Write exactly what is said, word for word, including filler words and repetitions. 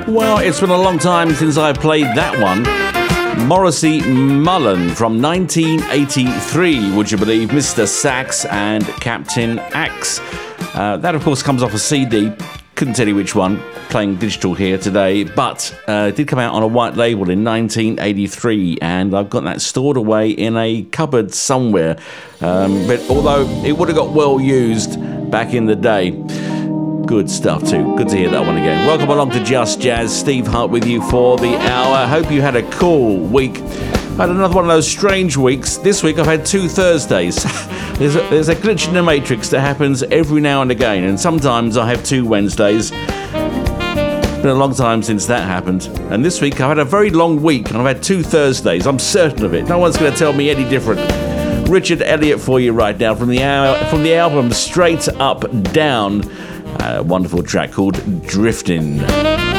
Well, it's been a long time since I played that one. Morrissey Mullen from nineteen eighty-three, would you believe? Mister Sax and Captain Axe. Uh, that, of course, comes off a C D. Couldn't tell you which one, playing digital here today, but uh, it did come out on a white label in nineteen eighty-three, and I've got that stored away in a cupboard somewhere. Um, but although it would have got well used back in the day. Good stuff too. Good to hear that one again. Welcome along to Just Jazz. Steve Hart with you for the hour. Hope you had a cool week. I had another one of those strange weeks. This week I've had two Thursdays. there's, a, there's a glitch in the matrix that happens every now and again, and sometimes I have two Wednesdays. It's been a long time since that happened. And this week I've had a very long week and I've had two Thursdays. I'm certain of it. No one's going to tell me any different. Richard Elliott for you right now from the hour, from the album Straight Up Down. A wonderful track called Driftin'.